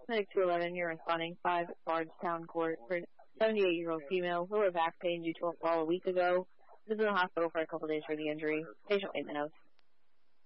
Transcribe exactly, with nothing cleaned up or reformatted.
Medic two eleven, you're responding five Bardstown Court for seventy-eight-year-old female who had back pain due to a fall a week ago. This is in the hospital for a couple days for the injury. Patient wait in the notes.